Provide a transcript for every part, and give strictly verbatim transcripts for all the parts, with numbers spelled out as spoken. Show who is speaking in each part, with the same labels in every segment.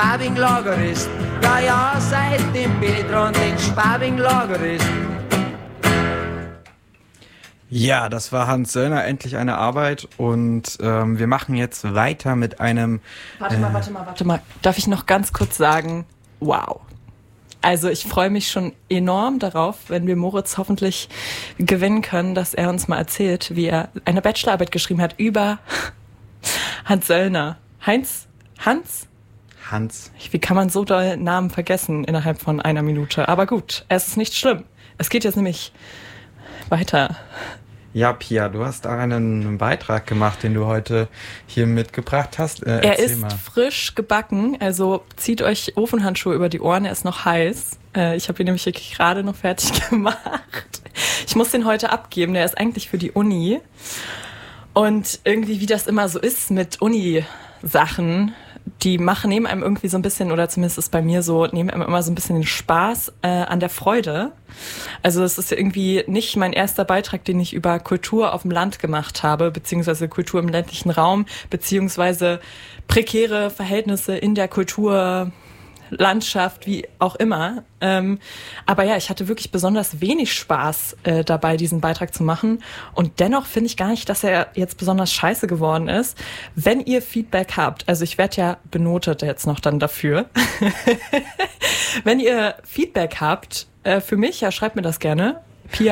Speaker 1: Spabinglager ist. Ja, ja, seitdem bin ich dran, den Spabinglager ist.
Speaker 2: Ja, das war Hans Söllner, endlich eine Arbeit. Und ähm, wir machen jetzt weiter mit einem...
Speaker 3: Warte mal,
Speaker 2: äh,
Speaker 3: warte mal, warte mal. Darf ich noch ganz kurz sagen, wow. Also ich freue mich schon enorm darauf, wenn wir Moritz hoffentlich gewinnen können, dass er uns mal erzählt, wie er eine Bachelorarbeit geschrieben hat über Hans Söllner. Heinz? Hans?
Speaker 2: Hans.
Speaker 3: Wie kann man so doll Namen vergessen innerhalb von einer Minute? Aber gut, es ist nicht schlimm. Es geht jetzt nämlich weiter.
Speaker 2: Ja, Pia, du hast einen Beitrag gemacht, den du heute hier mitgebracht hast. Äh,
Speaker 3: er ist
Speaker 2: mal.
Speaker 3: frisch gebacken, also zieht euch Ofenhandschuhe über die Ohren, er ist noch heiß. Äh, ich habe ihn nämlich wirklich gerade noch fertig gemacht. Ich muss den heute abgeben, der ist eigentlich für die Uni. Und irgendwie, wie das immer so ist mit Uni-Sachen, die machen, nehmen einem irgendwie so ein bisschen, oder zumindest ist bei mir so, nehmen einem immer so ein bisschen den Spaß äh, an der Freude. Also das ist irgendwie nicht mein erster Beitrag, den ich über Kultur auf dem Land gemacht habe, beziehungsweise Kultur im ländlichen Raum, beziehungsweise prekäre Verhältnisse in der Kultur, Landschaft, wie auch immer. Ähm, aber ja, ich hatte wirklich besonders wenig Spaß äh, dabei, diesen Beitrag zu machen. Und dennoch finde ich gar nicht, dass er jetzt besonders scheiße geworden ist. Wenn ihr Feedback habt, also ich werde ja benotet jetzt noch dann dafür. Wenn ihr Feedback habt äh, für mich, ja, schreibt mir das gerne.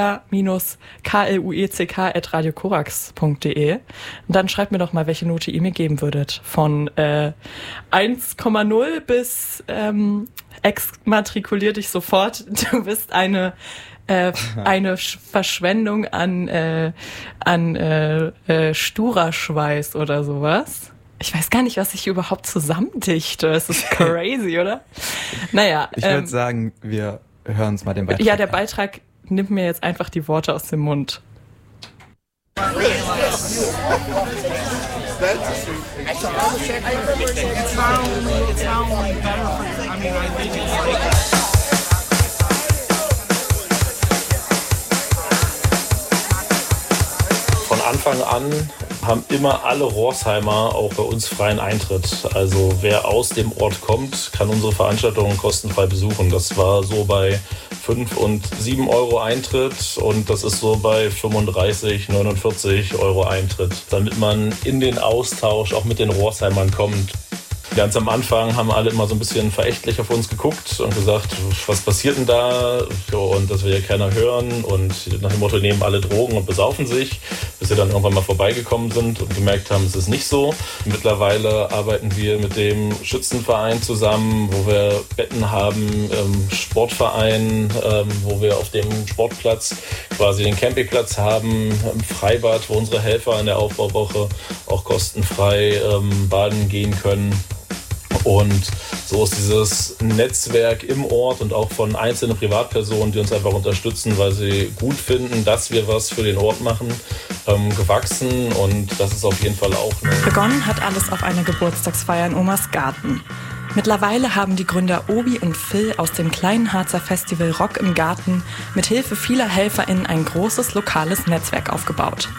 Speaker 3: pia-klueck at radiokorax punkt de. Und dann schreibt mir doch mal, welche Note ihr mir geben würdet. Von äh, eins Komma null bis ähm, exmatrikulier dich sofort. Du bist eine äh, eine Verschwendung an äh, an äh, äh, sturer Schweiß oder sowas. Ich weiß gar nicht, was ich überhaupt zusammendichte. Es ist crazy, oder? Naja.
Speaker 2: Ich würde
Speaker 3: ähm,
Speaker 2: sagen, wir hören uns mal den Beitrag
Speaker 3: Ja, der
Speaker 2: an.
Speaker 3: Beitrag nimmt mir jetzt einfach die Worte aus dem Mund.
Speaker 4: Von Anfang an haben immer alle Rorsheimer auch bei uns freien Eintritt. Also wer aus dem Ort kommt, kann unsere Veranstaltungen kostenfrei besuchen. Das war so bei fünf und sieben Euro Eintritt und das ist so bei fünfunddreißig, neunundvierzig Euro Eintritt, damit man in den Austausch auch mit den Rorsheimern kommt. Ganz am Anfang haben alle immer so ein bisschen verächtlich auf uns geguckt und gesagt, was passiert denn da? Und das will ja keiner hören. Und nach dem Motto, nehmen alle Drogen und besaufen sich, bis wir dann irgendwann mal vorbeigekommen sind und gemerkt haben, es ist nicht so. Mittlerweile arbeiten wir mit dem Schützenverein zusammen, wo wir Betten haben, ähm, Sportverein, ähm, wo wir auf dem Sportplatz quasi den Campingplatz haben, im Freibad, wo unsere Helfer in der Aufbauwoche auch kostenfrei ähm, baden gehen können. Und so ist dieses Netzwerk im Ort und auch von einzelnen Privatpersonen, die uns einfach unterstützen, weil sie gut finden, dass wir was für den Ort machen, ähm, gewachsen. Und das ist auf jeden Fall auch eine...
Speaker 3: Begonnen hat alles auf einer Geburtstagsfeier in Omas Garten. Mittlerweile haben die Gründer Obi und Phil aus dem kleinen Harzer Festival Rock im Garten mit Hilfe vieler HelferInnen ein großes lokales Netzwerk aufgebaut.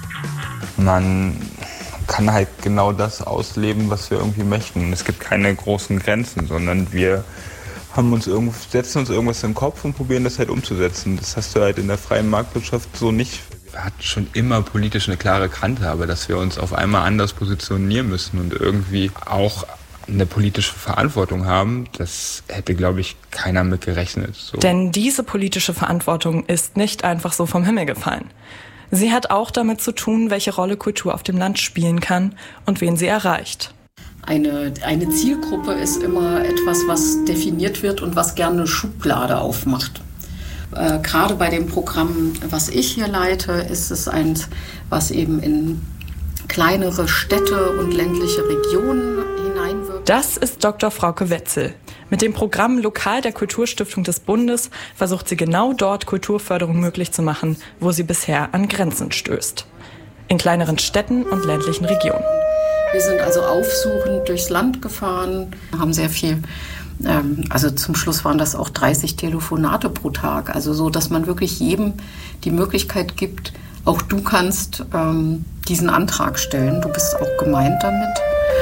Speaker 5: Man kann halt genau das ausleben, was wir irgendwie möchten. Es gibt keine großen Grenzen, sondern wir haben uns irgendwo, setzen uns irgendwas in den Kopf und probieren das halt umzusetzen. Das hast du halt in der freien Marktwirtschaft so nicht. Wir hatten schon immer politisch eine klare Kante, aber dass wir uns auf einmal anders positionieren müssen und irgendwie auch eine politische Verantwortung haben, das hätte, glaube ich, keiner mit gerechnet. So.
Speaker 3: Denn diese politische Verantwortung ist nicht einfach so vom Himmel gefallen. Sie hat auch damit zu tun, welche Rolle Kultur auf dem Land spielen kann und wen sie erreicht.
Speaker 6: Eine, eine Zielgruppe ist immer etwas, was definiert wird und was gerne eine Schublade aufmacht. Äh, gerade bei dem Programm, was ich hier leite, ist es eins, was eben in kleinere Städte und ländliche Regionen hineinwirkt.
Speaker 3: Das ist Doktor Frauke Wetzel. Mit dem Programm Lokal der Kulturstiftung des Bundes versucht sie genau dort Kulturförderung möglich zu machen, wo sie bisher an Grenzen stößt. In kleineren Städten und ländlichen Regionen.
Speaker 6: Wir sind also aufsuchend durchs Land gefahren, haben sehr viel, ähm, also zum Schluss waren das auch dreißig Telefonate pro Tag. Also so, dass man wirklich jedem die Möglichkeit gibt, auch du kannst ähm, diesen Antrag stellen, du bist auch gemeint damit.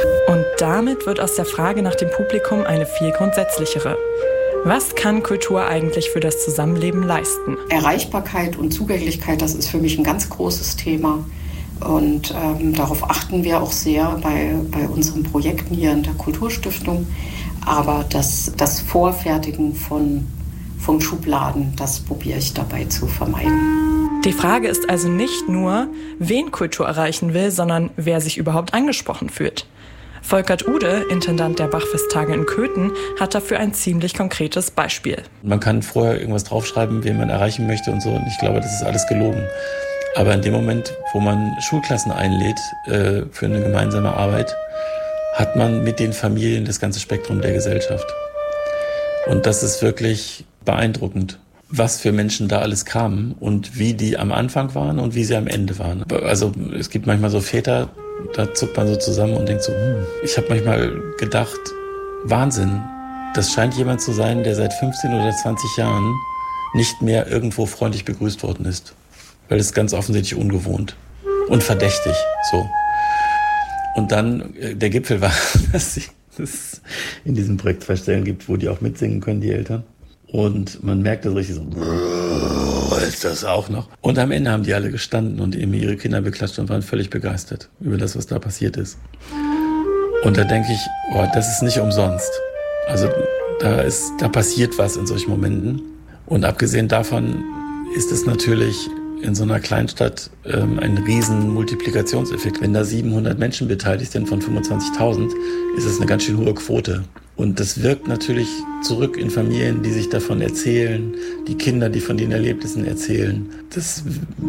Speaker 3: Und damit wird aus der Frage nach dem Publikum eine viel grundsätzlichere. Was kann Kultur eigentlich für das Zusammenleben leisten?
Speaker 6: Erreichbarkeit und Zugänglichkeit, das ist für mich ein ganz großes Thema. Und ähm, darauf achten wir auch sehr bei, bei unseren Projekten hier in der Kulturstiftung. Aber das, das Vorfertigen von, von Schubladen, das probiere ich dabei zu vermeiden.
Speaker 3: Die Frage ist also nicht nur, wen Kultur erreichen will, sondern wer sich überhaupt angesprochen fühlt. Volkert Ude, Intendant der Bachfesttage in Köthen, hat dafür ein ziemlich konkretes Beispiel.
Speaker 7: Man kann vorher irgendwas draufschreiben, wen man erreichen möchte und so. Und ich glaube, das ist alles gelogen. Aber in dem Moment, wo man Schulklassen einlädt äh, für eine gemeinsame Arbeit, hat man mit den Familien das ganze Spektrum der Gesellschaft. Und das ist wirklich beeindruckend, was für Menschen da alles kamen und wie die am Anfang waren und wie sie am Ende waren. Also es gibt manchmal so Väter, da zuckt man so zusammen und denkt so, hm. Ich habe manchmal gedacht, Wahnsinn, das scheint jemand zu sein, der seit fünfzehn oder zwanzig Jahren nicht mehr irgendwo freundlich begrüßt worden ist. Weil es ganz offensichtlich ungewohnt und verdächtig, so. Und dann, der Gipfel war, dass es in diesem Projekt zwei Stellen gibt, wo die auch mitsingen können, die Eltern. Und man merkt das richtig so, ist das auch noch? Und am Ende haben die alle gestanden und eben ihre Kinder beklatscht und waren völlig begeistert über das, was da passiert ist. Und da denke ich, oh, das ist nicht umsonst. Also da ist, da passiert was in solchen Momenten. Und abgesehen davon ist es natürlich in so einer Kleinstadt ähm, ein riesen Multiplikationseffekt. Wenn da siebenhundert Menschen beteiligt sind von fünfundzwanzigtausend, ist das eine ganz schön hohe Quote. Und das wirkt natürlich zurück in Familien, die sich davon erzählen, die Kinder, die von den Erlebnissen erzählen. Das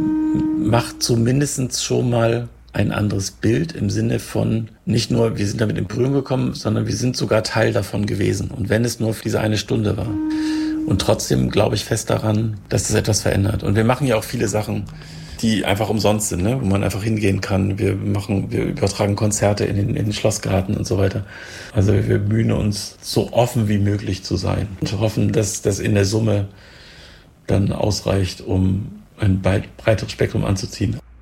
Speaker 7: macht zumindest schon mal ein anderes Bild im Sinne von nicht nur, wir sind damit in Berührung gekommen, sondern wir sind sogar Teil davon gewesen. Und wenn es nur für diese eine Stunde war. Und trotzdem glaube ich fest daran, dass das etwas verändert. Und wir machen ja auch viele Sachen, die einfach umsonst sind, ne? Wo man einfach hingehen kann. Wir machen, wir übertragen Konzerte in den, in den Schlossgarten und so weiter. Also wir bemühen uns, so offen wie möglich zu sein und hoffen, dass das in der Summe dann ausreicht, um ein breiteres Spektrum anzuziehen.